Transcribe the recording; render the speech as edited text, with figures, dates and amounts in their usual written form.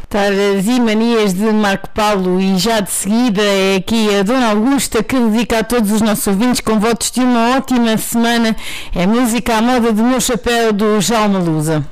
Tarazimanias de Marco Paulo, e já de seguida é aqui a Dona Augusta, que dedica a todos os nossos ouvintes com votos de uma ótima semana. É música à moda do meu chapéu, do Jalma Lusa.